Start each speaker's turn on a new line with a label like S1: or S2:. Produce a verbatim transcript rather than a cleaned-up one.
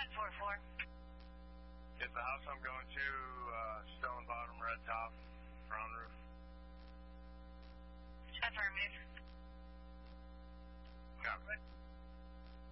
S1: one four four.
S2: Is the house I'm going to uh, stone bottom, red top, brown roof?